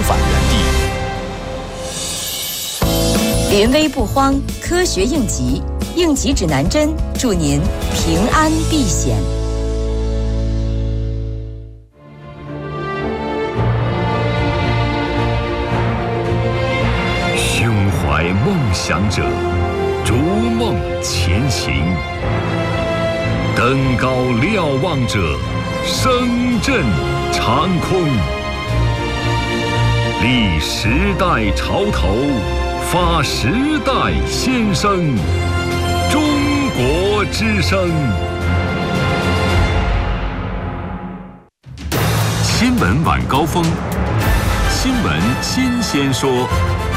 返原地。 临危不慌，科学应急，应急指南针，祝您平安避险。 胸怀梦想者，逐梦前行；登高瞭望者，声震长空。立时代潮头，发时代先声。中国之声。新闻晚高峰，新闻新鲜说。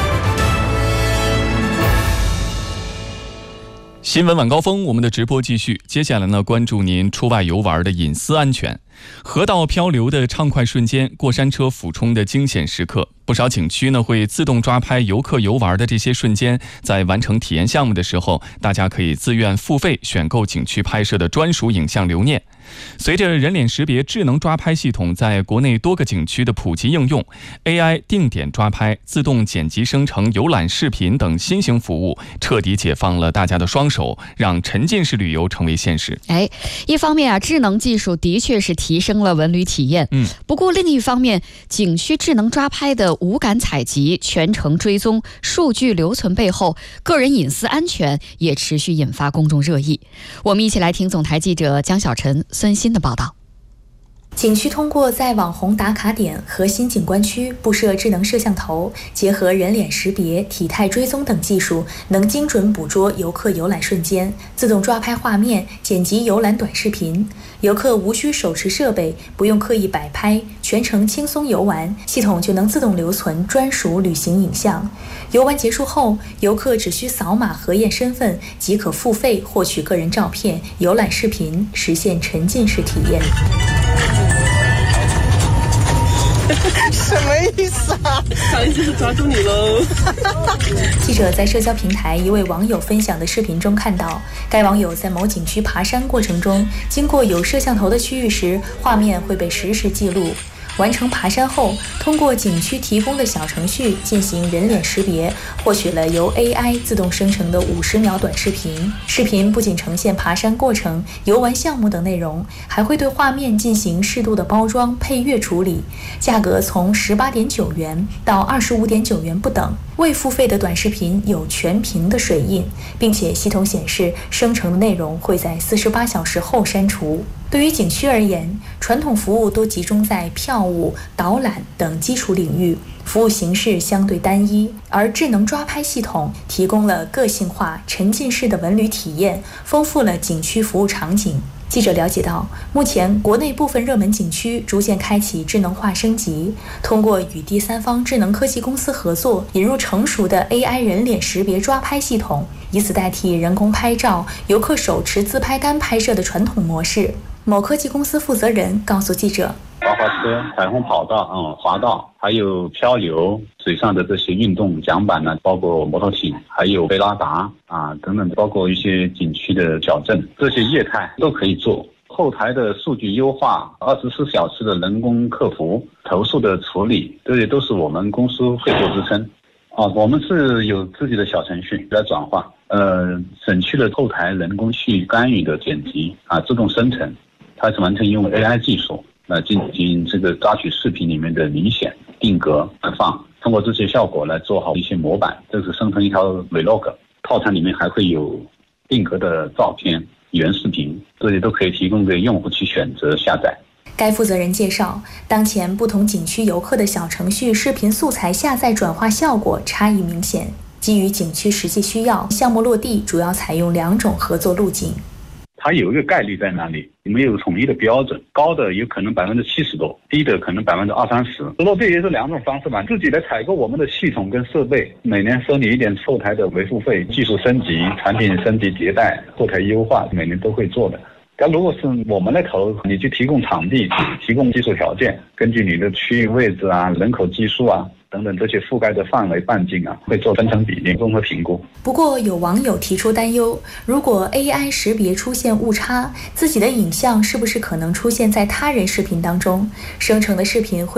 新闻晚高峰，我们的直播继续。接下来呢，关注您出外游玩的隐私安全。河道漂流的畅快瞬间，过山车俯冲的惊险时刻，不少景区呢会自动抓拍游客游玩的这些瞬间。在完成体验项目的时候，大家可以自愿付费选购景区拍摄的专属影像留念。随着人脸识别智能抓拍系统在国内多个景区的普及应用， AI 定点抓拍、自动剪辑生成游览视频等新型服务，彻底解放了大家的双手，让沉浸式旅游成为现实。 一方面啊，智能技术的确是提升了文旅体验，不过另一方面，景区智能抓拍的无感采集、全程追踪、数据留存背后，个人隐私安全也持续引发公众热议。我们一起来听总台记者江小晨、孙鑫的报道。 景区通过在网红打卡点、核心景观区布设智能摄像头，结合人脸识别、体态追踪等技术，能精准捕捉游客游览瞬间，自动抓拍画面，剪辑游览短视频。游客无需手持设备，不用刻意摆拍，全程轻松游玩，系统就能自动留存专属旅行影像。游玩结束后，游客只需扫码核验身份，即可付费获取个人照片、游览视频，实现沉浸式体验。 什么意思啊？不好意思，抓住你喽！ 记者在社交平台一位网友分享的视频中看到，该网友在某景区爬山过程中，经过有摄像头的区域时，画面会被实时记录。完成爬山后，通过景区提供的小程序进行人脸识别，获取了由 AI 自动生成的50秒短视频。视频不仅呈现爬山过程、游玩项目等内容，还会对画面进行适度的包装、配乐处理。价格从18.9元到25.9元不等。未付费的短视频有全屏的水印，并且系统显示生成的内容会在48小时后删除。对于景区而言，传统服务都集中在票务、导览等基础领域，服务形式相对单一，而智能抓拍系统提供了个性化、沉浸式的文旅体验，丰富了景区服务场景。记者了解到，目前国内部分热门景区逐渐开启智能化升级，通过与第三方智能科技公司合作，引入成熟的 AI 人脸识别抓拍系统，以此代替人工拍照、游客手持自拍杆拍摄的传统模式。某科技公司负责人告诉记者， 滑车、彩虹跑道、滑道，还有漂流、水上的这些运动桨板呢，包括摩托艇，还有贝拉达等等，包括一些景区的小镇，这些业态都可以做。后台的数据优化、24小时的人工客服、投诉的处理，这些都是我们公司会做支撑。我们是有自己的小程序来转化，省去了后台人工去干预的剪辑自动生成，它是完全用 AI 技术进行这个抓取视频里面的明显、定格、放，通过这些效果来做好一些模板，这是生成一条 vlog， 套餐里面还会有定格的照片、原视频，这些都可以提供给用户去选择下载。 该负责人介绍，当前不同景区游客的小程序视频素材下载转化效果差异明显，基于景区实际需要，项目落地主要采用2种合作路径。 它有一个概率在那里，没有统一的标准，高的有可能70%多，低的可能20-30%。落地也是2种方式吧，自己来采购我们的系统跟设备，每年收你一点后台的维护费，技术升级、产品升级迭代、后台优化，每年都会做的。但如果是我们来投，你去提供场地、提供技术条件，根据你的区域位置人口基数等等这些覆盖的范围半径会做分成比例综合评估。 不过有网友提出担忧，如果 AI 识别出现误差，自己的影像是不是可能出现在他人视频当中？生成的视频会